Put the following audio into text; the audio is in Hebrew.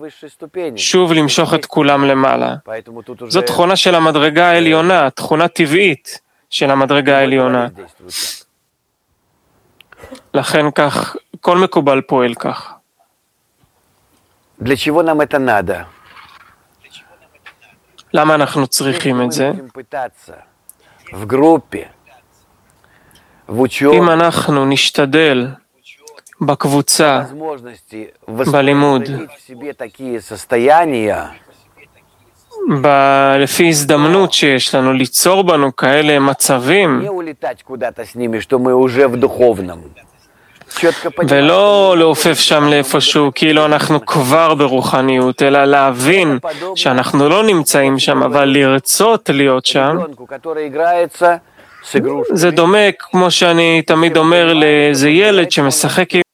שוב למשוך את כולם למעלה. זאת תכונה של המדרגה העליונה, תכונה טבעית של המדרגה העליונה. לכן כך, כל מקובל פועל כך. למה אנחנו צריכים את זה? אם אנחנו נשתדל בקבוצה, בלימוד, לפי הזדמנות שיש לנו ליצור בנו כאלה מצבים, ולא לעופף שם לאיפשהו כאילו אנחנו כבר ברוחניות, אלא להבין שאנחנו לא נמצאים שם, אבל לרצות להיות שם. זה דומה, כמו שאני תמיד אומר, לאיזה ילד שמשחק עם